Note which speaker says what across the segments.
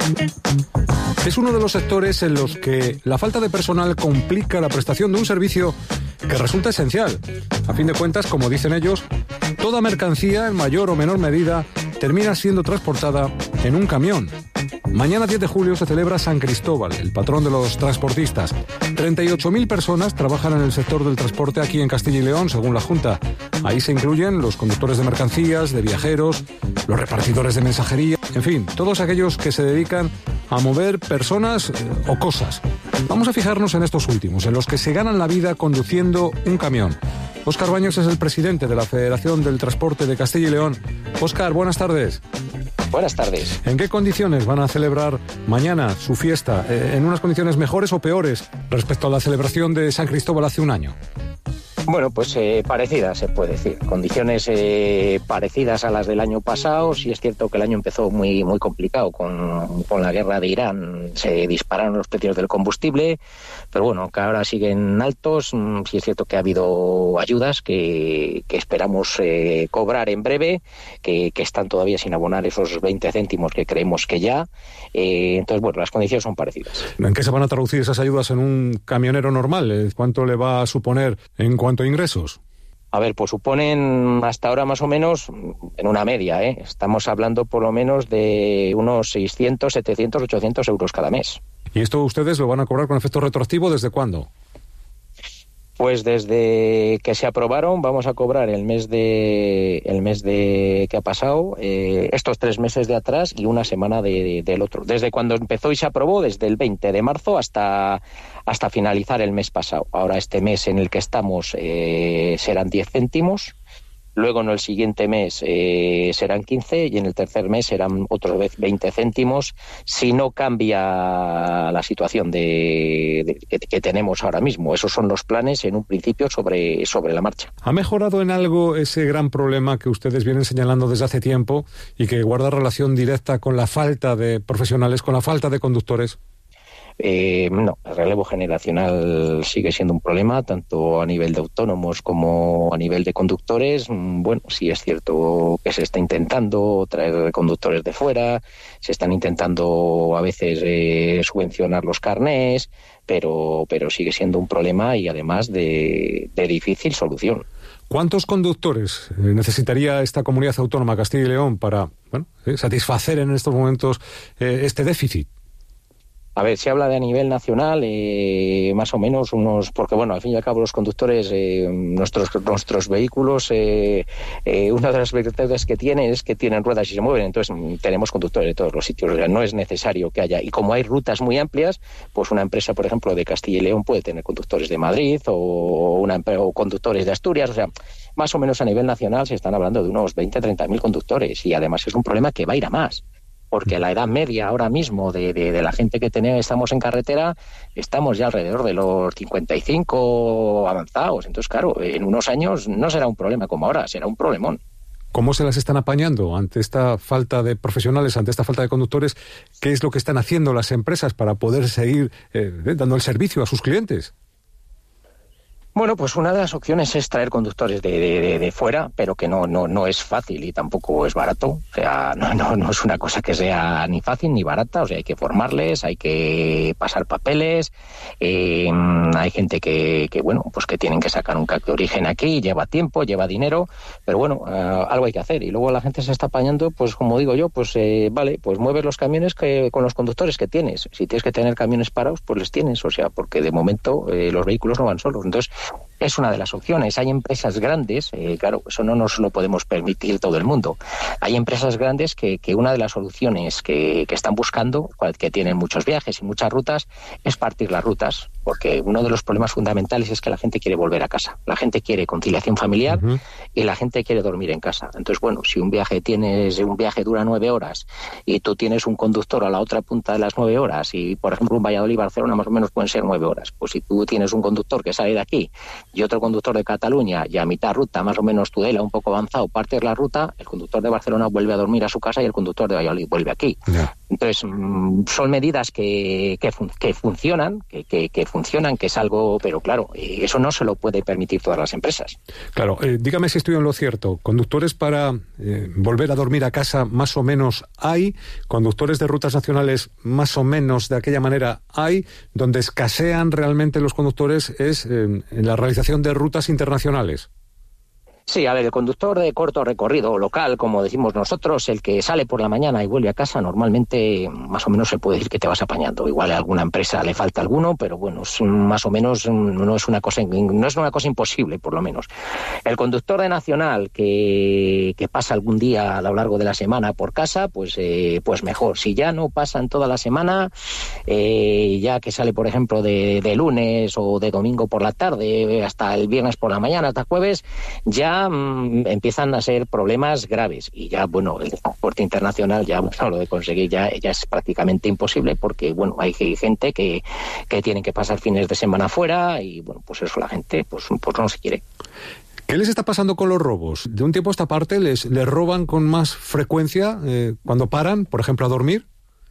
Speaker 1: Es uno de los sectores en los que la falta de personal complica la prestación de un servicio que resulta esencial. A fin de cuentas, como dicen ellos, toda mercancía, en mayor o menor medida, termina siendo transportada en un camión. Mañana 10 de julio se celebra San Cristóbal, el patrón de los transportistas. 38.000 personas trabajan en el sector del transporte aquí en Castilla y León, según la Junta. Ahí se incluyen los conductores de mercancías, de viajeros, los repartidores de mensajería, en fin, todos aquellos que se dedican a mover personas o cosas. Vamos a fijarnos en estos últimos, en los que se ganan la vida conduciendo un camión. Óscar Baños es el presidente de la Federación del Transporte de Castilla y León. Óscar, buenas tardes.
Speaker 2: Buenas tardes.
Speaker 1: ¿En qué condiciones van a celebrar mañana su fiesta? ¿En unas condiciones mejores o peores respecto a la celebración de San Cristóbal hace un año?
Speaker 2: Bueno, pues parecidas, se puede decir. Condiciones parecidas a las del año pasado. Sí es cierto que el año empezó muy complicado con la guerra de Irán. Se dispararon los precios del combustible, pero bueno, que ahora siguen altos. Sí es cierto que ha habido ayudas que esperamos cobrar en breve, que están todavía sin abonar esos 20 céntimos que creemos que ya. Entonces, bueno, las condiciones son parecidas.
Speaker 1: ¿En qué se van a traducir esas ayudas en un camionero normal? ¿Cuánto le va a suponer en cuanto a ingresos?
Speaker 2: A ver, pues suponen hasta ahora más o menos, en una media, estamos hablando por lo menos de unos 600, 700, 800 euros cada mes.
Speaker 1: ¿Y esto ustedes lo van a cobrar con efecto retroactivo desde cuándo?
Speaker 2: Pues desde que se aprobaron vamos a cobrar el mes de que ha pasado, estos 3 meses de atrás y una semana del otro. Desde cuando empezó y se aprobó, desde el 20 de marzo hasta finalizar el mes pasado. Ahora este mes en el que estamos serán 10 céntimos. Luego en el siguiente mes serán 15 y en el tercer mes serán otros 20 céntimos si no cambia la situación que tenemos ahora mismo. Esos son los planes en un principio sobre la marcha.
Speaker 1: ¿Ha mejorado en algo ese gran problema que ustedes vienen señalando desde hace tiempo y que guarda relación directa con la falta de profesionales, con la falta de conductores?
Speaker 2: No, el relevo generacional sigue siendo un problema, tanto a nivel de autónomos como a nivel de conductores. Bueno, sí es cierto que se está intentando traer conductores de fuera, se están intentando a veces subvencionar los carnés, pero sigue siendo un problema y además de difícil solución.
Speaker 1: ¿Cuántos conductores necesitaría esta comunidad autónoma, Castilla y León, para satisfacer en estos momentos este déficit?
Speaker 2: A ver, se habla de a nivel nacional, más o menos porque bueno, al fin y al cabo los conductores, nuestros vehículos, una de las virtudes que tienen es que tienen ruedas y se mueven, entonces tenemos conductores de todos los sitios, o sea, no es necesario que haya, y como hay rutas muy amplias, pues una empresa, por ejemplo, de Castilla y León puede tener conductores de Madrid o conductores de Asturias, o sea, más o menos a nivel nacional se están hablando de unos 20-30.000 conductores, y además es un problema que va a ir a más. Porque la edad media ahora mismo de la gente que estamos en carretera, estamos ya alrededor de los 55 avanzados. Entonces, claro, en unos años no será un problema como ahora, será un problemón.
Speaker 1: ¿Cómo se las están apañando ante esta falta de profesionales, ante esta falta de conductores? ¿Qué es lo que están haciendo las empresas para poder seguir dando el servicio a sus clientes?
Speaker 2: Bueno, pues una de las opciones es traer conductores de fuera, pero que no es fácil y tampoco es barato. O sea, no es una cosa que sea ni fácil ni barata. O sea, hay que formarles, hay que pasar papeles. Hay gente que tienen que sacar un CAC de origen aquí, lleva tiempo, lleva dinero, pero bueno, algo hay que hacer. Y luego la gente se está apañando, pues como digo yo, pues vale, pues mueves los camiones con los conductores que tienes. Si tienes que tener camiones parados, pues les tienes. O sea, porque de momento los vehículos no van solos. Entonces, es una de las opciones. Hay empresas grandes, claro, eso no nos lo podemos permitir todo el mundo. Hay empresas grandes que una de las soluciones que están buscando, que tienen muchos viajes y muchas rutas, es partir las rutas, porque uno de los problemas fundamentales es que la gente quiere volver a casa. La gente quiere conciliación familiar y la gente quiere dormir en casa. Entonces, bueno, si un viaje dura 9 horas y tú tienes un conductor a la otra punta de las 9 horas y, por ejemplo, un Valladolid-Barcelona más o menos pueden ser 9 horas. Pues si tú tienes un conductor que sale de aquí y otro conductor de Cataluña y a mitad ruta, más o menos Tudela, un poco avanzado, partes la ruta, el conductor de Barcelona vuelve a dormir a su casa y el conductor de Valladolid vuelve aquí. Yeah. Entonces, son medidas que funcionan, que funcionan, que es algo, pero claro, eso no se lo puede permitir todas las empresas.
Speaker 1: Claro, dígame si estoy en lo cierto. Conductores para volver a dormir a casa más o menos hay, conductores de rutas nacionales más o menos de aquella manera hay, donde escasean realmente los conductores es en la realización de rutas internacionales.
Speaker 2: Sí, a ver, el conductor de corto recorrido local, como decimos nosotros, el que sale por la mañana y vuelve a casa, normalmente más o menos se puede decir que te vas apañando. Igual a alguna empresa le falta alguno, pero bueno, más o menos no es una cosa imposible, por lo menos. El conductor de nacional que pasa algún día a lo largo de la semana por casa, pues mejor. Si ya no pasan toda la semana, ya que sale, por ejemplo, de lunes o de domingo por la tarde hasta el viernes por la mañana, hasta jueves, ya empiezan a ser problemas graves y ya, bueno, el transporte internacional ya, bueno, lo de conseguir ya es prácticamente imposible porque, bueno, hay gente que tienen que pasar fines de semana fuera y, bueno, pues eso la gente pues no se quiere.
Speaker 1: ¿Qué les está pasando con los robos? De un tiempo a esta parte les roban con más frecuencia cuando paran, por ejemplo, a dormir.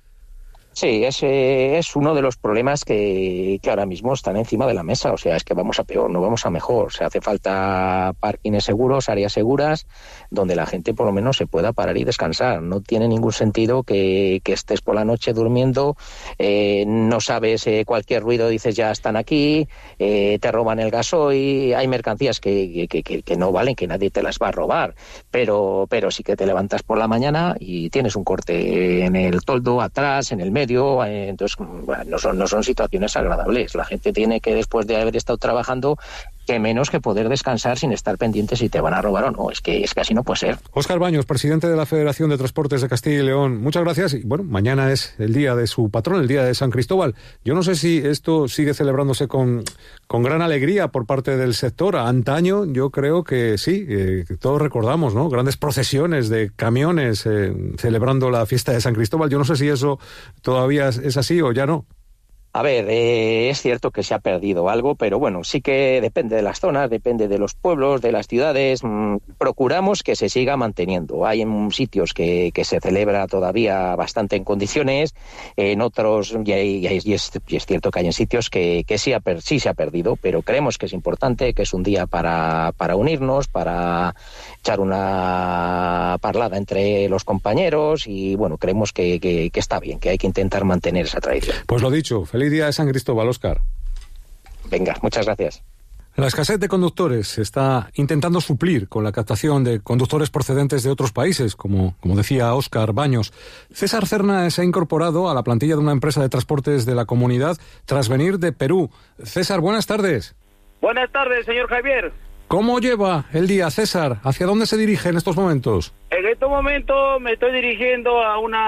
Speaker 2: Sí, ese es uno de los problemas que ahora mismo están encima de la mesa. O sea, es que vamos a peor, no vamos a mejor. O sea, hace falta parkings seguros, áreas seguras, donde la gente por lo menos se pueda parar y descansar. No tiene ningún sentido que estés por la noche durmiendo, no sabes cualquier ruido, dices ya están aquí, te roban el gasoil, hay mercancías que no valen, que nadie te las va a robar. Pero sí que te levantas por la mañana y tienes un corte en el toldo, atrás, en el medio. Entonces, bueno, no son situaciones agradables. La gente tiene que, después de haber estado trabajando, que menos que poder descansar sin estar pendiente si te van a robar o no. Es que así no puede ser.
Speaker 1: Óscar Baños, presidente de la Federación de Transportes de Castilla y León, muchas gracias. Y bueno, mañana es el día de su patrón, el día de San Cristóbal. Yo no sé si esto sigue celebrándose con gran alegría por parte del sector. Antaño yo creo que sí, que todos recordamos, ¿no? Grandes procesiones de camiones celebrando la fiesta de San Cristóbal. Yo no sé si eso todavía es así o ya no.
Speaker 2: A ver, es cierto que se ha perdido algo, pero bueno, sí que depende de las zonas, depende de los pueblos, de las ciudades. Procuramos que se siga manteniendo. Hay sitios que se celebra todavía bastante en condiciones, en otros, y es cierto que hay en sitios que sí se ha perdido, pero creemos que es importante, que es un día para unirnos, para echar una parlada entre los compañeros y bueno, creemos que está bien, que hay que intentar mantener esa tradición.
Speaker 1: Pues lo dicho, feliz día de San Cristóbal, Óscar.
Speaker 2: Venga, muchas gracias.
Speaker 1: La escasez de conductores se está intentando suplir con la captación de conductores procedentes de otros países, como decía Óscar Baños. César Cerna se ha incorporado a la plantilla de una empresa de transportes de la comunidad tras venir de Perú. César, buenas tardes.
Speaker 3: Buenas tardes, señor Javier.
Speaker 1: ¿Cómo lleva el día, César? ¿Hacia dónde se dirige en estos momentos?
Speaker 3: En estos momentos me estoy dirigiendo a un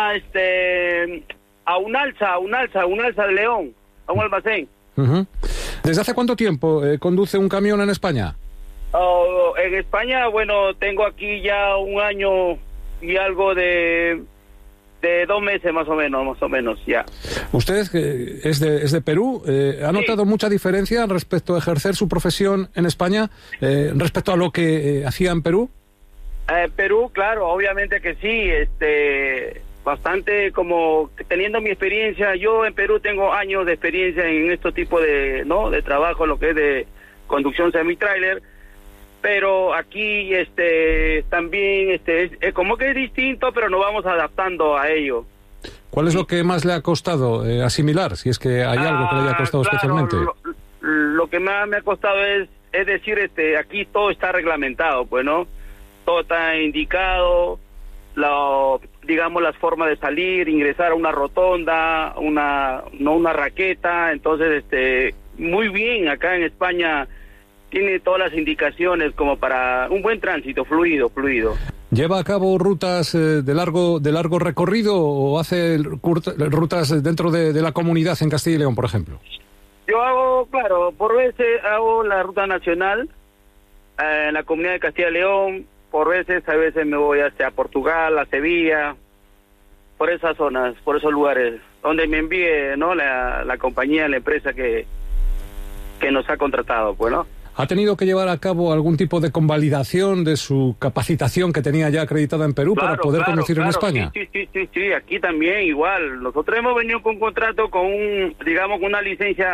Speaker 3: alza de León, a un almacén.
Speaker 1: Uh-huh. ¿Desde hace cuánto tiempo conduce un camión en España?
Speaker 3: En España, bueno, tengo aquí ya un año y algo de 2 meses más o menos, ya.
Speaker 1: ¿Usted es de Perú? ¿Ha notado mucha diferencia respecto a ejercer su profesión en España respecto a lo que hacía en Perú?
Speaker 3: Perú, claro, obviamente que sí, bastante como teniendo mi experiencia. Yo en Perú tengo años de experiencia en este tipo de trabajo, lo que es de conducción semi-trailer, pero aquí también es como que es distinto, pero nos vamos adaptando a ello.
Speaker 1: ¿Cuál es lo que más le ha costado asimilar, si es que hay algo que le haya costado especialmente?
Speaker 3: Lo que más me ha costado es decir, aquí todo está reglamentado, pues, ¿no? Todo está indicado, digamos, las formas de salir, ingresar a una rotonda, una raqueta. Entonces, muy bien, acá en España tiene todas las indicaciones como para un buen tránsito fluido.
Speaker 1: ¿Lleva a cabo rutas de largo recorrido o hace rutas dentro de la comunidad en Castilla y León, por ejemplo?
Speaker 3: Yo hago, claro, por veces hago la ruta nacional en la comunidad de Castilla y León. Por veces, a veces me voy hacia Portugal, a Sevilla, por esas zonas, por esos lugares, donde me envíe, ¿no?, la compañía, la empresa que nos ha contratado, pues, ¿no?
Speaker 1: ¿Ha tenido que llevar a cabo algún tipo de convalidación de su capacitación que tenía ya acreditada en Perú para poder conducir en España?
Speaker 3: Sí, aquí también igual. Nosotros hemos venido con un contrato con una licencia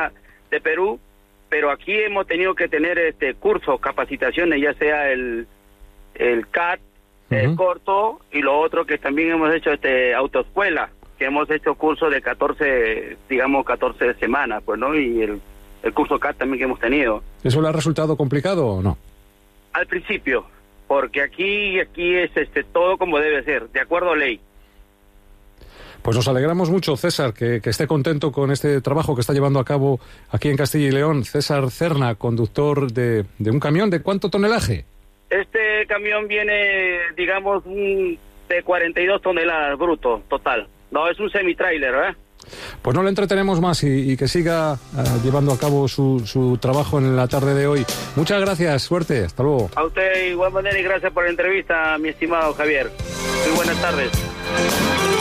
Speaker 3: de Perú, pero aquí hemos tenido que tener cursos, capacitaciones, ya sea el CAT, el corto, y lo otro que también hemos hecho autoescuela, que hemos hecho cursos de 14 semanas, pues, ¿no? Y el curso CAT también que hemos tenido.
Speaker 1: ¿Eso le ha resultado complicado o no?
Speaker 3: Al principio, porque aquí es todo como debe ser, de acuerdo a ley.
Speaker 1: Pues nos alegramos mucho, César, que esté contento con este trabajo que está llevando a cabo aquí en Castilla y León. César Cerna, conductor de un camión. ¿De cuánto tonelaje?
Speaker 3: Este camión viene, digamos, de 42 toneladas bruto, total. No, es un semi-trailer, ¿eh?
Speaker 1: Pues no le entretenemos más y que siga llevando a cabo su trabajo en la tarde de hoy. Muchas gracias, suerte, hasta luego.
Speaker 3: A usted de igual manera y gracias por la entrevista, mi estimado Javier. Muy buenas tardes.